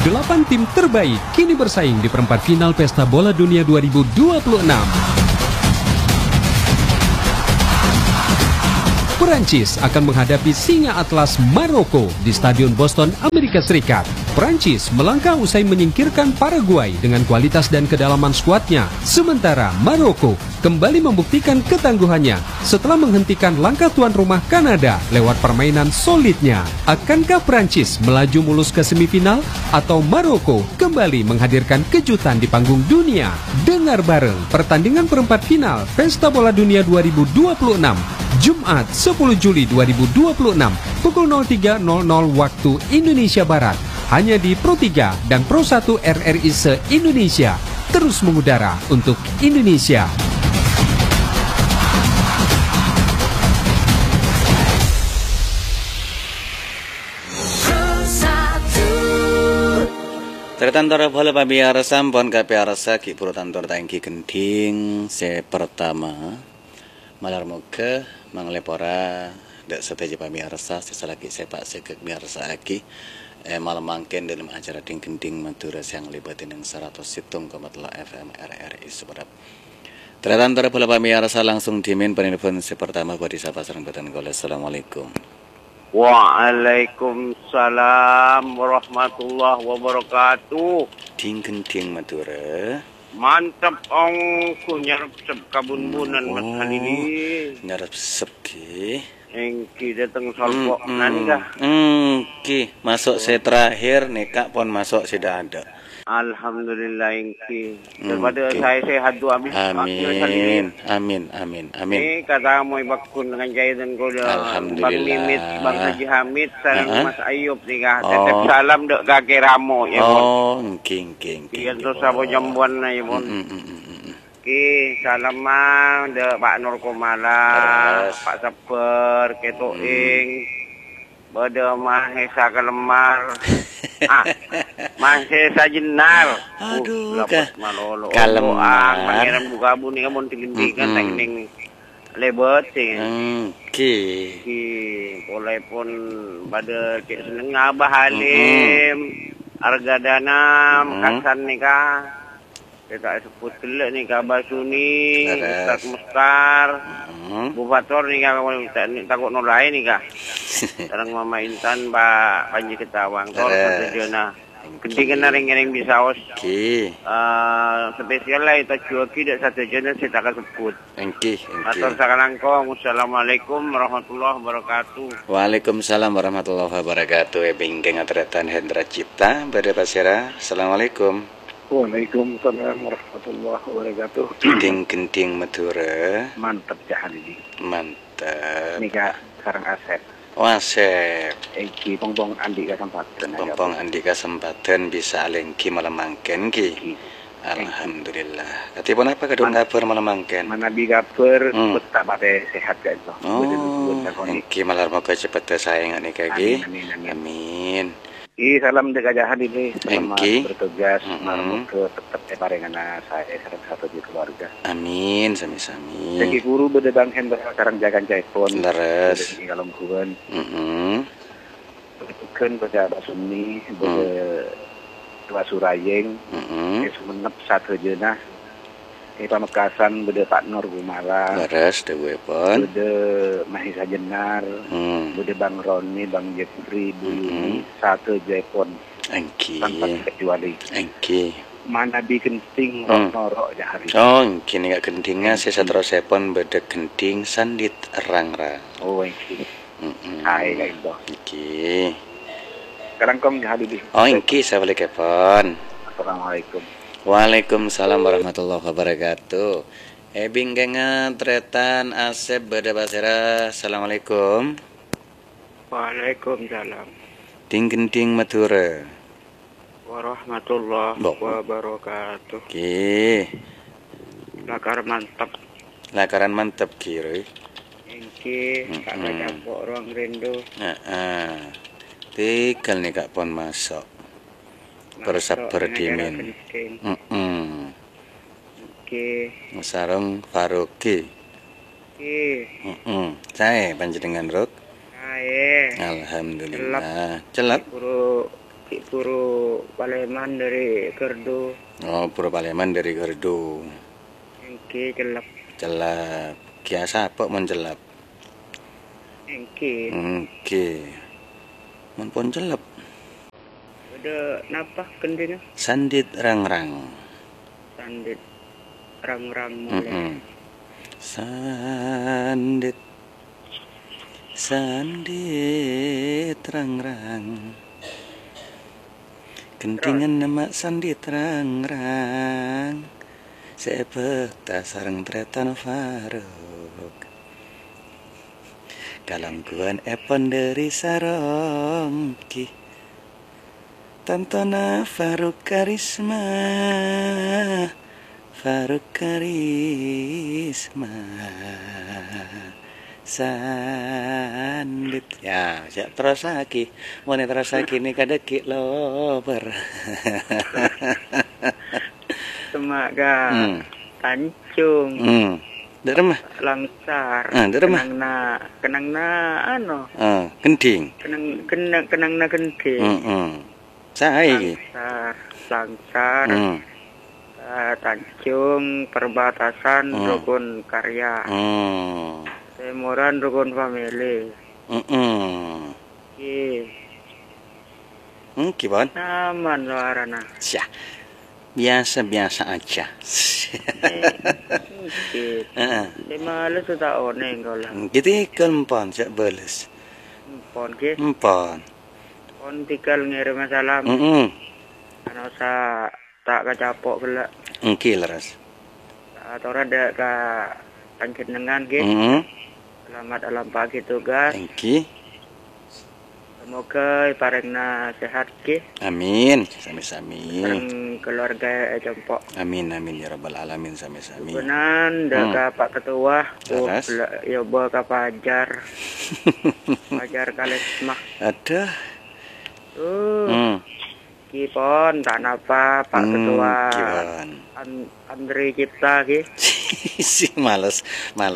8 tim terbaik kini bersaing di perempat final Pesta Bola Dunia 2026. Perancis akan menghadapi Singa Atlas Maroko di Stadion Boston, Amerika Serikat. Perancis melangkah usai menyingkirkan Paraguay dengan kualitas dan kedalaman skuadnya. Sementara Maroko kembali membuktikan ketangguhannya setelah menghentikan langkah tuan rumah Kanada lewat permainan solidnya. Akankah Perancis melaju mulus ke semifinal atau Maroko kembali menghadirkan kejutan di panggung dunia? Dengar bareng pertandingan perempat final Pesta Bola Dunia 2026 Jumat 10 Juli 2026 pukul 03.00 waktu Indonesia Barat hanya di Pro 3 dan Pro 1 RRI se-Indonesia, terus mengudara untuk Indonesia. Tertantor bola pabiar sampon kapiarsa ki purutantor tangki genting se pertama malar muka manglepora dak seteja pabiarsa sesalaki sepak sekek biarsa aki malam mangken dalam acara ding genting Madura yang libatin yang 100 situng komatlah FM RRI Seberap. Tertantor bola pabiarsa langsung dimin penelpon se pertama buat disapa sareng batan gol. Assalamualaikum. Waalaikumsalam warahmatullahi wabarakatuh. Ding genting Madura. Mantap ong ku nyarap sep kabun-bunan mat halili. Nyarap sep ki. Engki datang salpok nani kah? Ki masuk se terakhir neka pon masuk sudah ada. Alhamdulillah engki. Daripada saya sehat tu habis. Amin. Ini kata mau bakun dengan jahitan kau dah. Bang Mimit, Bang Haji Hamid, sarang Mas Ayub ni kah. Tetap salam dek kakek Ramo ya pun. Oh, king. Kian tu sabo jambuan na ya pun. Ki salam mah dek Pak Nur Komala, Pak Saper, Ketoing, Bada Mahesa Kalemar. Mahesa Jenar. Aduh, Kalemar. Pangeran Bukabu ni kamu tilintikan teknik lebet sih. Ki Boleh pun pada cik seneng Abah Halim, Arga Danam, Kasan ni kah. Kita sebut kelak ni kah Basuni, Ustaz Muskar, Bufator ni kah takut nolai ni kah. Sekarang Mama Intan, Pak Panji Ketawang, tol sejana. Ketinggalan naring-naring bisa os. Spesial lah itu cuaki dak satu jenis kita akan sebut. Engki. Atur sakalangkong. Wassalamualaikum warahmatullahi wabarakatuh. Waalaikumsalam warahmatullahi wabarakatuh. Bingkeng atretan Hendra Cipta pada Pasira. Assalamualaikum. Waalaikumsalam warahmatullahi wabarakatuh. Genting Madura. Mantap jahan ini. Mantap. Ini kak sarang Asep. Wasep. Eki pong Andi kesempatan. Pong Andi kesempatan bisa alengki malam mangken ki. Alhamdulillah. Katipun apa kedung kabar malam mangken? Manabi kabar tak pada sehat kan itu. Engki malar moga cepet sayang nih kaki. Amin. Salam dekat jahat ini. Selamat bertugas. Moga tetap parengan saya satu di keluarga. Amin sami-sami. Jadi guru bedebang Hendra sekarang jagan jaipon. Leres. Di dalam kuban. Bukan pada Basuni, pada Tua Surayeng. Semenep satu jenah. Pamekasan pada Pak Nur Gumala. Leres dewe pon. Pada Mahisa Jenar. Pada Bang Roni, Bang Jeffrey, Bu Yuni, satu jaipon. Engki. Tanpa kecuali. Engki. Mana bikin ting norok jahari. Oh, kini gak gentingnya saya terus sepon beda genting sandit rangra. Oh, engki. Hai kayak itu. Engki. Sekarang kau jahari di. Oh, engki saya balik kepon. Assalamualaikum. Waalaikumsalam warahmatullahi wabarakatuh. Bingkengan tretan Asep beda Basira. Assalamualaikum. Waalaikumsalam. Ding genting Madura. Warahmatullahi wabarakatuh. Ki. Lakaran mantap kiri. Engki kakak campur orang rindu. Tinggal nih kak pon masuk. Bersabar dimin. Sarung Faruqi. Saya panjenengan Ruk. Saya. Alhamdulillah. Celap. Guru Ki Puro Paleman dari Gerdo. Oh, Puro Paleman dari Gerdo. Engke celap. Celap. Kiasa apa mencelap? Engke. Mun pun celap. Ada napa kendina? Sandit rang-rang. Sandit rang-rang mulai. Sandit rang-rang. Kentingan nama sandit rang-rang. Sepeta sarang tretan faruk. Kalangkuan epon dari sarongki. Tantona Faruk Karisma. Sandit ya, siap terus lagi. Mau terus lagi nih kadeki lober. Semaga tancung. Deremah. Langsar. Deremah. Kenangna ano? Gending. Kenangna gending. Saiki. Langsar. Tanjung perbatasan Rukun Karya. Semoran Rukun Family. Gimana? Aman suarana. Biasa-biasa aja. Malas tak oneng kau lah. Gitu kempon cak balas. Empon. On tinggal ngirim salam. Ano sa tak kacapok gelak. Leres. Atau ada ka panjenengan ke. Selamat alam pagi tugas. Semoga iparengna sehat ke. Amin. Sami-sami. Dan keluarga jempok. Amin ya rabbal alamin sami-sami. Benan daga Pak Ketua. Leres. Ya bawa ka Pajar. Pajar Kalismah. Ada. Kipon tak napa Pak Ketua. Andri Cipta ki. Si malas.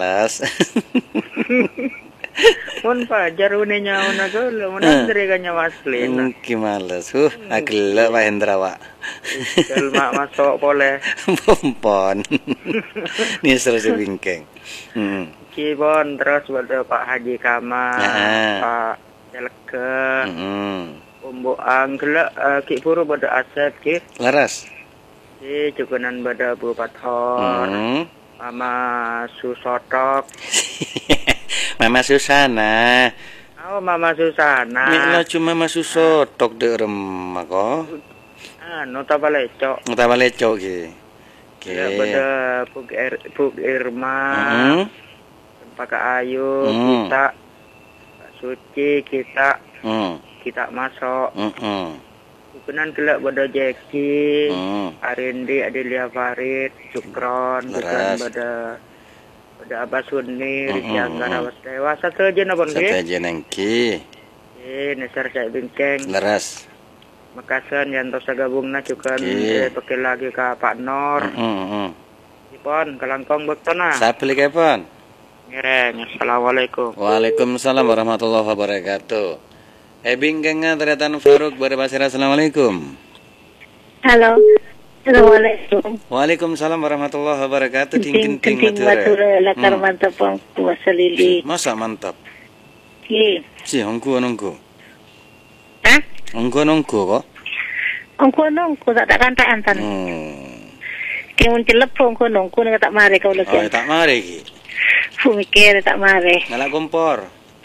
Mun Pajar unenya una kula mun Andri kanya waslin. Ki malas. Agela Pak Hendra Pak. Kel mak masuk boleh. Pompon. Ni terus bingkeng. Kipon terus pada Pak Haji Kamal, Pak Jelke. Umbuang gelak Ki Puro pada Asep ki. Laras. Ki cukunan pada Bu Pathor. Mama Susotok. Mama Susana. Oh, Mama Susana. Nek cuma Mama Susotok de remah ko. Nota balecok. Nota balecok ki. Ya pada Puk Irma. Pak Ayu kita. Pak Suci kita. Kita masuk. Bukanan gelak pada Jeki, Arindi, Adelia Farid, Cukron, bukan pada Abah Sunni, Riki Anggara Wastewa. Satu aja nabon ki. Satu aja nengki. Nesar cak bingkeng. Leras. Makasan yang tos gabungna cukan pakai lagi ke Pak Nor. Ipon kelangkong bektona. Siapa lagi pon? Ngereng. Assalamualaikum. Waalaikumsalam warahmatullahi wabarakatuh. Bingkengnya ternyata Faruk Barabasira. Assalamualaikum. Halo. Assalamualaikum. Waalaikumsalam warahmatullahi wabarakatuh. Ting matura lakar mantap ang puasa lili. Masa mantap? Iya. Si ongku. Hah? Ongku kok? Ongku tak kantaan tan. Kaya mun telepon ongku nga tak mare kau lagi. Oh, tak mare ki. Mikir tak mare. Ngalak kompor.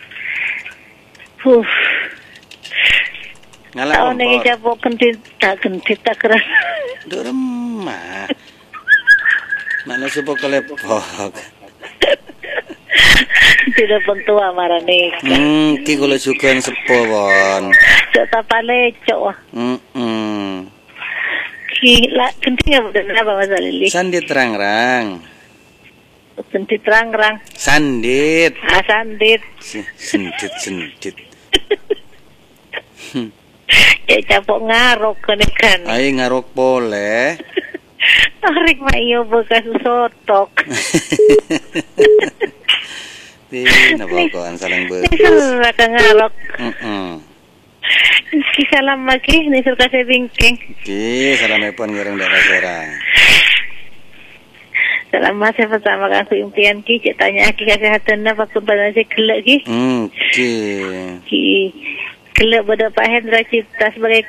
Ngalak kompor. Tahu nih jawab kentit tak keras. Doremah. Mana supo kelepok. Tidak pentua marane. Ki kalau suka sepo bon. Cok tapale cok. Ki la kentit apa masalah ini? Sandit rang-rang. Sendit rang-rang. Sandit. Sandit. Sendit. Ya capok ngarok kan. Ay ngarok boleh. Tarik mayo bekas sotok. Nabakoan salang bekas. Ngarok. Ki salam lagi ni surga saya bingking. Ki salamipun ngiring daerah serang. Selamat saya pertama kali impian ki cik tanya ki kesehatan apa pun pada saya kelak ki. Ki. Ki kelak pada Pak Hendra Cipta sebagai